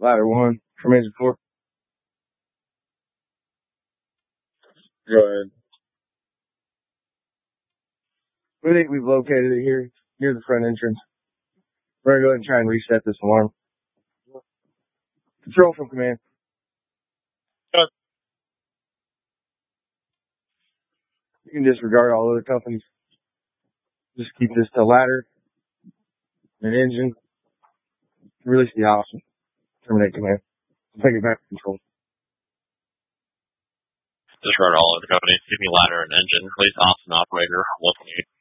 Ladder 1 from engine 4. Go ahead. We think we've located it here, near the front entrance. We're going to go ahead and try and reset this alarm. Control from command. Good. You can disregard all other companies. Just keep this to ladder and engine. Release the option. Terminate command. Take it back to control. Disregard all other companies. Give me ladder and engine. Release option operator. 128.